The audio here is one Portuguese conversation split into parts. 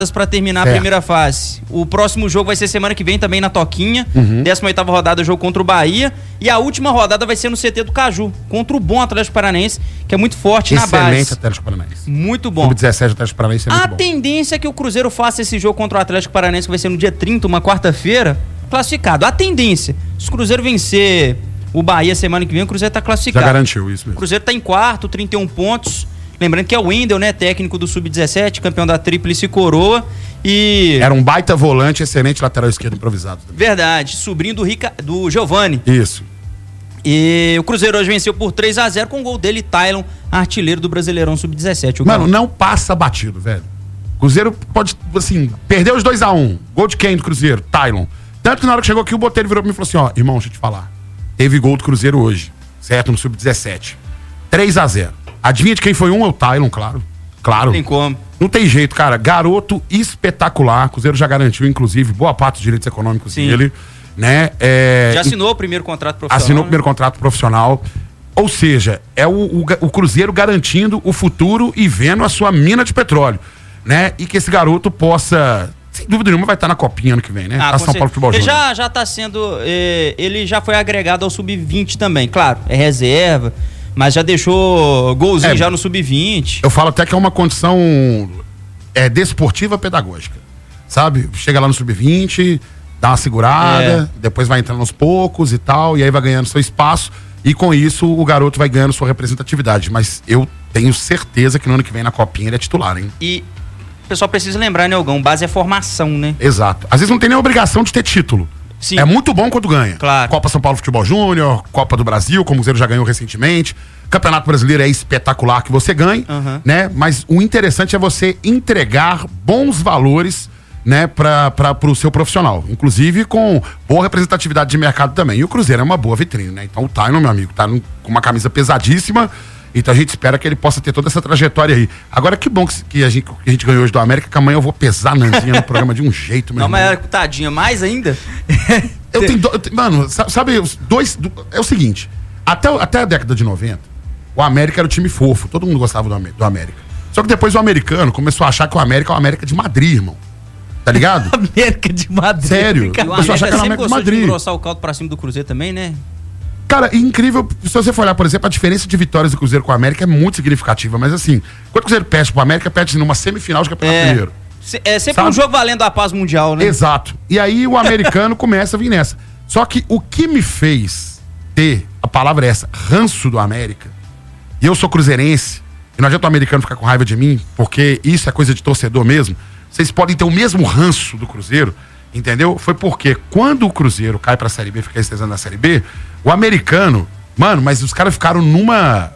para terminar a primeira fase. O próximo jogo vai ser semana que vem também na Toquinha. 18ª rodada, jogo contra o Bahia. E a última rodada vai ser no CT do Caju, contra o bom Atlético Paranaense, que é muito forte na base. Excelente Atlético Paranaense. Muito bom. Sub-17 Atlético Paranaense é muito bom. A tendência é que o Cruzeiro faça esse jogo contra o Atlético Paranaense, que vai ser no dia 30, uma quarta-feira, classificado. A tendência, se o Cruzeiro vencer o Bahia semana que vem, o Cruzeiro tá classificado. Já garantiu isso mesmo. O Cruzeiro tá em quarto, 31 pontos. Lembrando que é o Wendel, né? Técnico do Sub-17, campeão da Tríplice Coroa. E... Era um baita volante, excelente lateral esquerdo improvisado também. Verdade, sobrinho do Giovani. Isso. E o Cruzeiro hoje venceu por 3-0 com o gol dele, Tylon, artilheiro do Brasileirão Sub-17. Mano, não passa batido, velho. Cruzeiro pode, assim, perder os 2-1. Gol de quem do Cruzeiro? Tylon. Tanto que na hora que chegou aqui, o Botelho virou pra mim e falou assim, ó, irmão, deixa eu te falar. Teve gol do Cruzeiro hoje, certo? No Sub-17. 3-0. Adivinha de quem foi um? É o Tylon, claro. Claro. Não tem como. Não tem jeito, cara. Garoto espetacular. O Cruzeiro já garantiu, inclusive, boa parte dos direitos econômicos dele. Né? Já assinou o primeiro contrato profissional. Assinou o primeiro contrato profissional. Ou seja, é o Cruzeiro garantindo o futuro e vendo a sua mina de petróleo. Né? E que esse garoto possa... Sem dúvida nenhuma vai estar na copinha ano que vem, né? A São Paulo Futebol Júnior. Ele já tá sendo... ele já foi agregado ao Sub-20 também. Claro, é reserva... Mas já deixou golzinho já no Sub-20. Eu falo até que é uma condição desportiva pedagógica. Sabe? Chega lá no Sub-20, dá uma segurada, depois vai entrando aos poucos e tal, e aí vai ganhando seu espaço. E com isso o garoto vai ganhando sua representatividade. Mas eu tenho certeza que no ano que vem na Copinha ele é titular, hein? E o pessoal precisa lembrar, né, Algão? Base é formação, né? Exato. Às vezes não tem nem obrigação de ter título. Sim. É muito bom quando ganha. Claro. Copa São Paulo Futebol Júnior, Copa do Brasil, como o Cruzeiro já ganhou recentemente. Campeonato Brasileiro é espetacular que você ganhe, né? Mas o interessante é você entregar bons valores, né, pro seu profissional. Inclusive com boa representatividade de mercado também. E o Cruzeiro é uma boa vitrine, né? Então o Tylon, meu amigo, tá com uma camisa pesadíssima. Então a gente espera que ele possa ter toda essa trajetória aí. Agora, que bom que a gente ganhou hoje do América, que amanhã eu vou pesar a Nanzinha no programa de um jeito, meu irmão. Não, mas tadinha, mais ainda? Mano, sabe, os dois... É o seguinte, até a década de 90, o América era o time fofo, todo mundo gostava do América. Só que depois o americano começou a achar que o América é o América de Madrid, irmão. Tá ligado? América de Madrid. Sério. Começou a achar que era o América de Madrid. De engrossar o caldo pra cima do Cruzeiro também, né? Cara, incrível, se você for olhar, por exemplo, a diferença de vitórias do Cruzeiro com o América é muito significativa, mas assim, quando o Cruzeiro perde pro América, perde numa semifinal de Campeonato Mineiro. É sempre um jogo valendo a paz mundial, né? Exato. E aí o americano começa a vir nessa. Só que o que me fez ter, a palavra é essa, ranço do América, e eu sou cruzeirense, e não adianta o americano ficar com raiva de mim, porque isso é coisa de torcedor mesmo, vocês podem ter o mesmo ranço do Cruzeiro, entendeu? Foi porque quando o Cruzeiro cai pra Série B, fica estreando na Série B, o americano, mano, mas os caras ficaram numa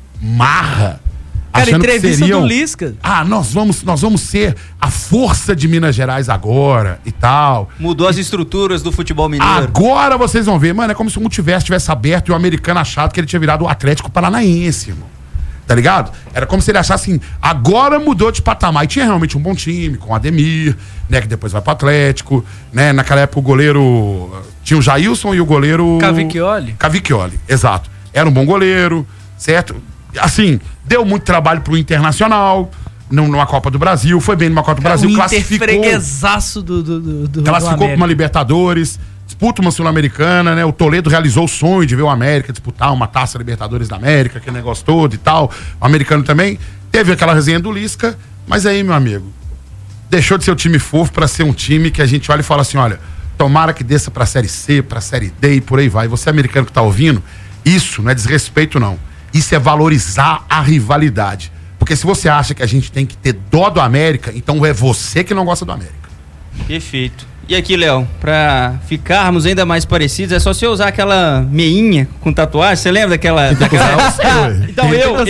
marra. Cara, entrevista do Lisca. Nós vamos ser a força de Minas Gerais agora e tal. Mudou as estruturas do futebol mineiro. Agora vocês vão ver, mano, é como se o multiverso tivesse aberto e o americano achado que ele tinha virado o Atlético Paranaense, irmão. Tá ligado? Era como se ele achasse assim, agora mudou de patamar. E tinha realmente um bom time, com o Ademir, né, que depois vai pro Atlético, né, naquela época o goleiro... Tinha o Jailson e o goleiro... Cavicchioli, exato. Era um bom goleiro, certo? Assim, deu muito trabalho pro Internacional, numa Copa do Brasil, foi bem numa Copa do Brasil, classificou... freguesaço classificou pra uma Libertadores, disputa uma Sul-Americana, né? O Toledo realizou o sonho de ver o América disputar uma Taça Libertadores da América, aquele negócio todo e tal. O americano também. Teve aquela resenha do Lisca, mas aí, meu amigo, deixou de ser um time fofo pra ser um time que a gente olha e fala assim, olha, tomara que desça pra Série C, pra Série D e por aí vai. Você americano que tá ouvindo, isso não é desrespeito, não. Isso é valorizar a rivalidade. Porque se você acha que a gente tem que ter dó do América, então é você que não gosta do América. Perfeito. E aqui, Léo, pra ficarmos ainda mais parecidos, é só você usar aquela meinha com tatuagem. Você lembra daquela... Então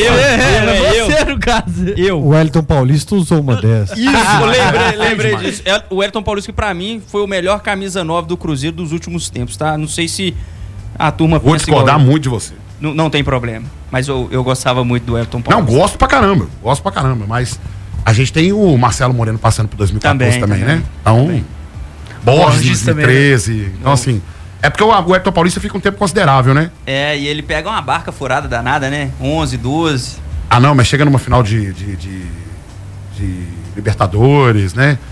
você, no caso. O Wellington Paulista usou uma dessas. Isso, lembrei disso. O Wellington Paulista, que pra mim, foi o melhor camisa 9 do Cruzeiro dos últimos tempos, tá? Não sei se a turma... Vou discordar muito de você. Não tem problema. Mas eu gostava muito do Wellington Paulista. Não, gosto pra caramba. Mas a gente tem o Marcelo Moreno passando por 2014 também, né? Então... Também. Borges, 2013. Também, né? Então, assim, é porque o Wellington Paulista fica um tempo considerável, né? É, e ele pega uma barca furada danada, né? 11, 12. Ah, não, mas chega numa final de Libertadores, né?